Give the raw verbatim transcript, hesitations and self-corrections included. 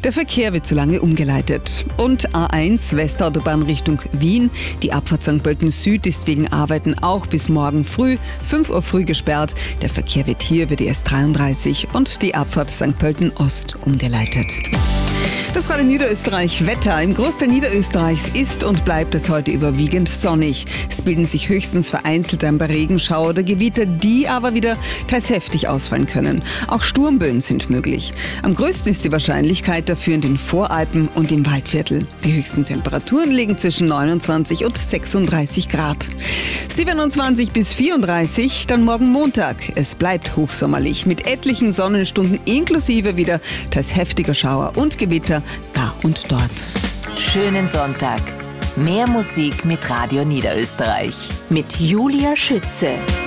Der Verkehr wird zu lange umgeleitet. Und A eins Westautobahn Richtung Wien. Die Abfahrt Sankt Pölten Süd ist wegen Arbeiten auch bis morgen früh, fünf Uhr früh gesperrt. Der Verkehr wird hier über die S dreiunddreißig und die Abfahrt Sankt Pölten Ost umgeleitet. Das Radio Niederösterreich Wetter. Im Großteil Niederösterreichs ist und bleibt es heute überwiegend sonnig. Es bilden sich höchstens vereinzelt ein paar Regenschauer oder Gewitter, die aber wieder teils heftig ausfallen können. Auch Sturmböen sind möglich. Am größten ist die Wahrscheinlichkeit dafür in den Voralpen und im Waldviertel. Die höchsten Temperaturen liegen zwischen neunundzwanzig und sechsunddreißig Grad. siebenundzwanzig bis vierunddreißig, dann morgen Montag. Es bleibt hochsommerlich mit etlichen Sonnenstunden inklusive wieder teils heftiger Schauer und Gewitter da und dort. Schönen Sonntag. Mehr Musik mit Radio Niederösterreich. Mit Julia Schütze.